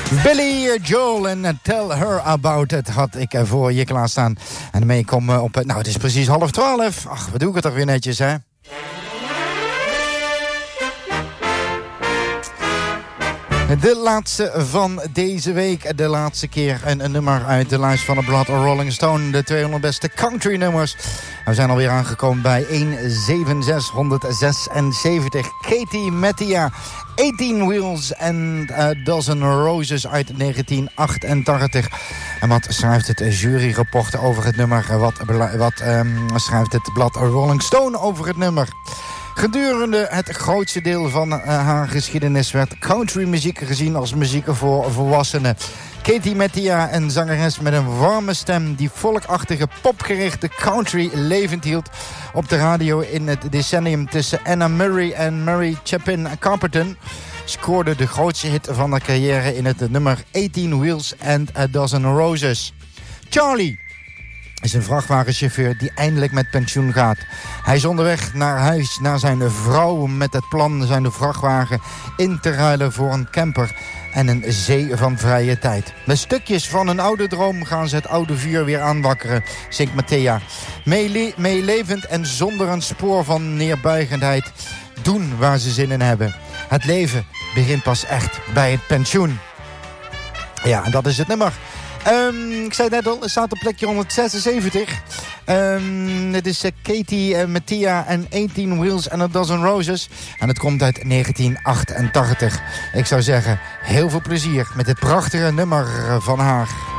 Billy Joel en Tell Her About It had ik voor je klaarstaan. En daarmee komen we op... Nou, het is precies 11:30. Ach, wat doe ik het toch weer netjes, hè? De laatste van deze week. De laatste keer een nummer uit de lijst van de Blood of Rolling Stone. De 200 beste country nummers. We zijn alweer aangekomen bij 17676. Katie Mattia. 18 Wheels and a Dozen Roses uit 1988. En wat schrijft het juryrapport over het nummer? Wat schrijft het blad Rolling Stone over het nummer? Gedurende het grootste deel van haar geschiedenis werd countrymuziek gezien als muziek voor volwassenen. Katie Mattia, een zangeres met een warme stem die volkachtige popgerichte country levend hield op de radio in het decennium tussen Anna Murray en Mary Chapin Carpenter, scoorde de grootste hit van haar carrière in het nummer 18 Wheels and a Dozen Roses. Charlie is een vrachtwagenchauffeur die eindelijk met pensioen gaat. Hij is onderweg naar huis, naar zijn vrouw, met het plan zijn vrachtwagen in te ruilen voor een camper en een zee van vrije tijd. Met stukjes van een oude droom gaan ze het oude vuur weer aanwakkeren, zingt Mattia. Meelevend en zonder een spoor van neerbuigendheid doen waar ze zin in hebben. Het leven begint pas echt bij het pensioen. Ja, en dat is het nummer. Ik zei net al, het staat op plekje 176. Het is Katie Mattia en 18 Wheels and a Dozen Roses. En het komt uit 1988. Ik zou zeggen, heel veel plezier met dit prachtige nummer van haar.